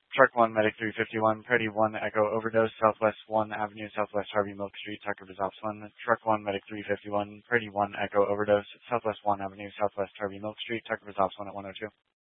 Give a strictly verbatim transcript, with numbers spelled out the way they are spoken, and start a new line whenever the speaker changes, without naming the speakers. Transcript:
Truck one, Medic three fifty-one, Purdy one, Echo Overdose, Southwest one Avenue, Southwest Harvey Milk Street, Tucker Resolves one. Truck one, Medic three fifty-one, Purdy one, Echo Overdose, Southwest one Avenue, Southwest Harvey Milk Street, Tucker Resolves one at one oh two.